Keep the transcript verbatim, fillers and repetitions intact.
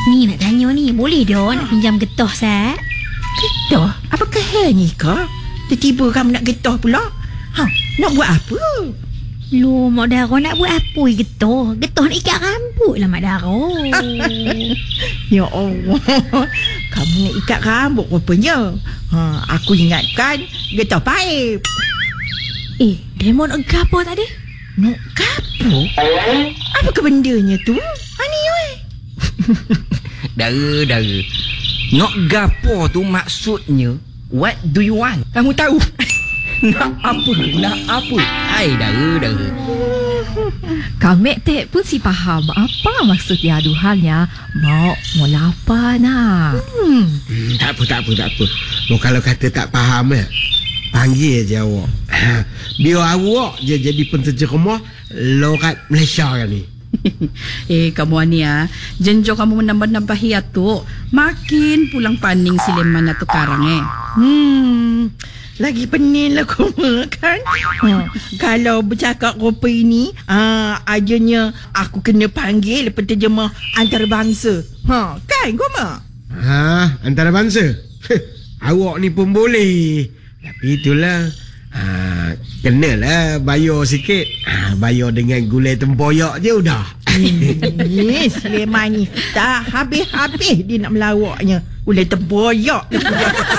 Ni nak tanya ni, boleh dah nak pinjam getah Sat? Getah? Apakah hal ni kau? Tiba-tiba kamu nak getah pula? Ha, nak buat apa? Loh, Mak Dara nak buat apa getah? Getah nak ikat rambut lah Mak Dara. Ya Allah, kamu nak ikat rambut rupanya. Ha, aku ingatkan getah paip. Eh, Demon nak gapo tadi? Nak gapo? Apa kebendanya tu? Ani weh. Dara, Dara. Nak gapo tu maksudnya, what do you want? Kamu tahu? Nak apa? Nak apa? Hai, Dara, Dara. Kami tak pun si faham apa maksud dia aduhannya. Mau mau lapar nak. Hmm. Hmm, tak apa, tak apa, tak apa. Mau kalau kata tak faham eh, panggil je awak. Ha, biar awak je jadi penterjemah lorat Malaysia kan ni. Eh, kamu ni ah, jenjo kamu menambah-nambah hiat tu, makin pulang paning si Leman atau karang eh. Hmm. Lagi pening lah kau makan. Ha, kalau bercakap rupa ini, ha, ajanya aku kena panggil penterjemah antarabangsa. Ha, kan kau mak? Ha, antarabangsa. Awak ni pun boleh. Tapi itulah, ha, kenalah bayar sikit. Ha, bayar dengan gulai tempoyak je udah. Ni Sulaiman ni tak habis-habis dia nak melawaknya. Gulai tempoyak.